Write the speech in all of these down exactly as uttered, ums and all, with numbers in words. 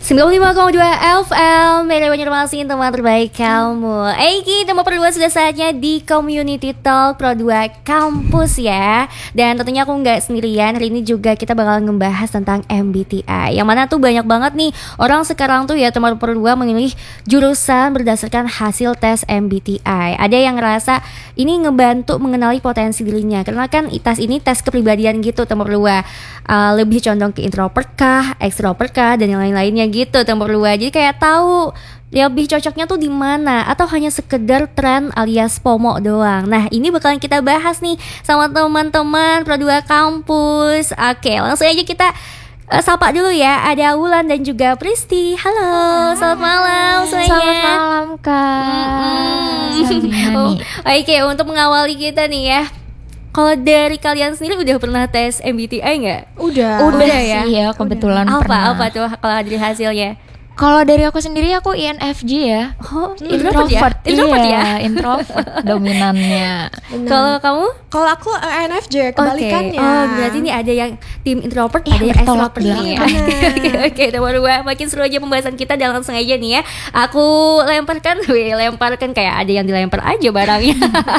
sembilan puluh lima koma dua F M Media Banjarmasin, teman terbaik kamu. Eiki, tema Pro dua sudah saatnya di Community Talk Pro dua Kampus ya. Dan tentunya aku nggak sendirian. Hari ini juga kita bakal ngebahas tentang M B T I, yang mana tuh banyak banget nih orang sekarang tuh ya teman Pro dua memilih jurusan berdasarkan hasil tes M B T I. Ada yang ngerasa ini ngebantu mengenali potensi dirinya, karena kan tes ini tes kepribadian gitu teman Pro dua. Uh, lebih condong ke introvert kah, extrovert kah, dan yang lain-lainnya gitu teman Pro dua. Jadi kayak tahu ya lebih cocoknya tuh di mana, atau hanya sekedar tren alias FOMO doang. Nah, ini bakalan kita bahas nih sama teman-teman Pro dua Kampus. Oke, langsung aja kita uh, sapa dulu ya. Ada Wulan dan juga Pristi. Halo, selamat malam semuanya. Selamat malam Kak. Mm-hmm. Oh, oke, okay, untuk mengawali kita nih ya, kalau dari kalian sendiri udah pernah tes M B T I nggak? Udah. Udah, udah ya? Iya, kebetulan udah. pernah. Apa apa tuh kalau dari hasilnya? Kalau dari aku sendiri aku I N F J ya. Oh, introvert ya? Introvert iya, ya? Introvert dominannya. Kalau kamu? Kalau aku I N F J, kebalikannya. Okay. Oh, berarti ini ada yang tim introvert, ya, ada yang extrovert nih. Oke, oke, teman dua. Makin seru aja pembahasan kita, dan langsung aja nih ya. Aku lemparkan, weh, lemparkan kayak ada yang dilempar aja barangnya.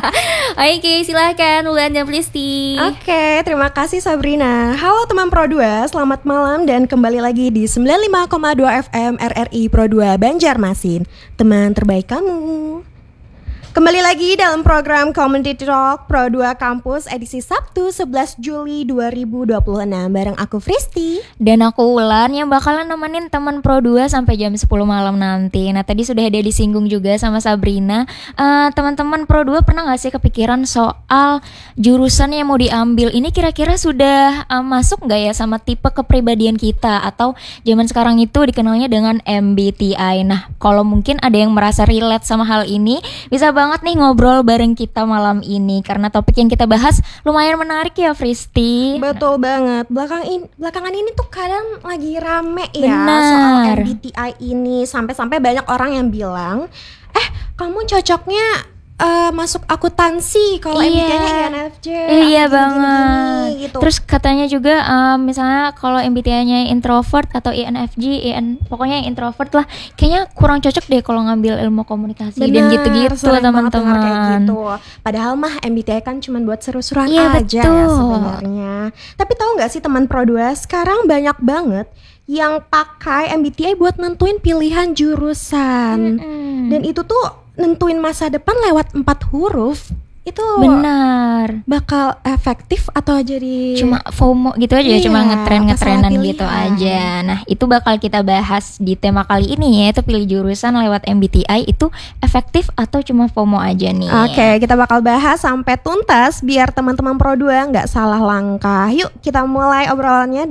Oke, okay, silahkan Wulan dan Pristi. Oke, okay, terima kasih Sabrina. Halo teman Pro dua, selamat malam dan kembali lagi di sembilan puluh lima koma dua F M R R I Pro dua Banjarmasin, teman terbaik kamu. Kembali lagi dalam program Community Talk Pro dua Kampus edisi Sabtu sebelas Juli dua ribu dua puluh enam bareng aku Fristi dan aku Wulan yang bakalan nemenin teman Pro dua sampai jam sepuluh malam nanti. Nah, tadi sudah ada disinggung juga sama Sabrina. Uh, teman-teman Pro dua pernah gak sih kepikiran soal jurusan yang mau diambil ini kira-kira sudah uh, masuk gak ya sama tipe kepribadian kita, atau zaman sekarang itu dikenalnya dengan M B T I. Nah, kalau mungkin ada yang merasa relate sama hal ini, bisa banget banget nih ngobrol bareng kita malam ini, karena topik yang kita bahas lumayan menarik ya Fristi. Betul banget. Belakang in, belakangan ini tuh kadang lagi rame ya Benar. soal M B T I ini, sampai-sampai banyak orang yang bilang, "Eh, kamu cocoknya uh, masuk akuntansi kalau iya. M B T I-nya I N F J." Eh, iya gini, banget. Gini, gini, gitu. Terus katanya juga um, misalnya kalau M B T I-nya introvert atau I N F J, I N pokoknya yang introvert lah, kayaknya kurang cocok deh kalau ngambil ilmu komunikasi. Bener, dan gitu-gitu teman-teman. Kayak gitu. Padahal mah M B T I kan cuma buat seru-seruan iya, aja betul. ya sebenarnya. Tapi tahu nggak sih teman Pro dua, sekarang banyak banget yang pakai M B T I buat nentuin pilihan jurusan. Mm-mm. Dan itu tuh nentuin masa depan lewat empat huruf. Itu benar, bakal efektif atau jadi cuma FOMO gitu aja, iya, cuma ngetren-ngetrenan pilihan gitu aja. Nah, itu bakal kita bahas di tema kali ini, yaitu pilih jurusan lewat M B T I itu efektif atau cuma FOMO aja nih. Oke, kita bakal bahas sampai tuntas biar teman-teman Pro dua nggak salah langkah. Yuk kita mulai obrolannya